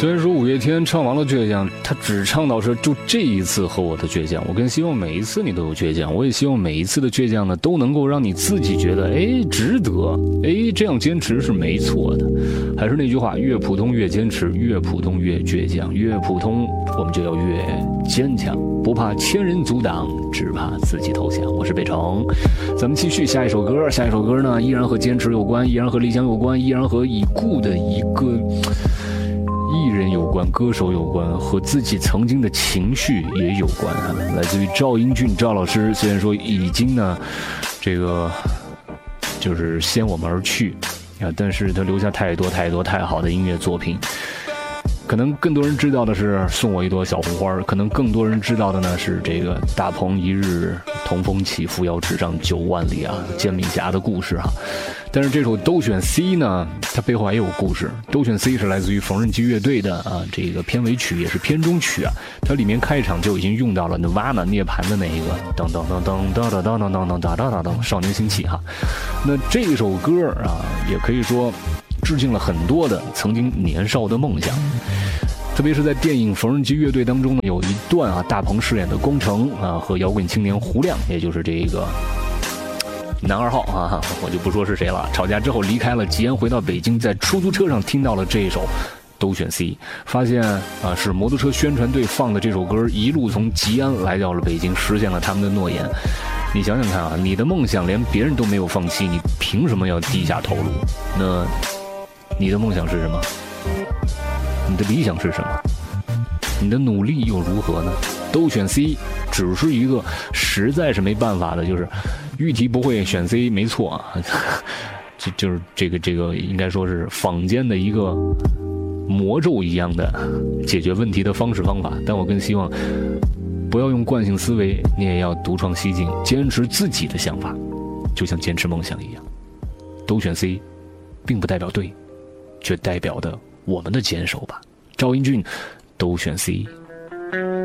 虽然说五月天唱完了倔强，他只唱到是就这一次和我的倔强，我更希望每一次你都有倔强，我也希望每一次的倔强呢都能够让你自己觉得值得，这样坚持是没错的。还是那句话，越普通越坚持，越普通越倔强，越普通我们就要越坚强，不怕千人阻挡，只怕自己投降。我是北城，咱们继续下一首歌。下一首歌呢依然和坚持有关，依然和理想有关，依然和已故的一个艺人有关，歌手有关，和自己曾经的情绪也有关啊。来自于赵英俊赵老师，虽然说已经呢这个就是先我们而去啊，但是他留下太多太好的音乐作品。可能更多人知道的是送我一朵小红花，可能更多人知道的呢是这个大鹏一日同风起，扶摇直上9万里啊，煎饼侠的故事啊。但是这首都选 C 呢，它背后还有故事。都选 C 是来自于缝纫机乐队的啊，这个片尾曲也是片中曲啊，它里面开场就已经用到了 Nirvana 涅槃的那一个噔噔噔噔噔噔噔噔噔噔噔噔少年兴起哈。那这首歌啊，也可以说致敬了很多的曾经年少的梦想。特别是在电影缝纫机乐队当中呢，有一段啊，大鹏饰演的宫城啊和摇滚青年胡亮，也就是这个男2号啊，我就不说是谁了，吵架之后离开了吉安，回到北京，在出租车上听到了这一首都选 C， 发现啊是摩托车宣传队放的这首歌，一路从吉安来到了北京，实现了他们的诺言。你想想看啊，你的梦想连别人都没有放弃，你凭什么要低下头颅？那你的梦想是什么？你的理想是什么？你的努力又如何呢？都选 C 只是一个实在是没办法的，就是预题不会选 C 没错啊，就是这个应该说是坊间的一个魔咒一样的解决问题的方式方法。但我更希望不要用惯性思维，你也要独创西进，坚持自己的想法，就像坚持梦想一样。都选 C 并不代表对，却代表的我们的坚守吧。赵英俊都选 C。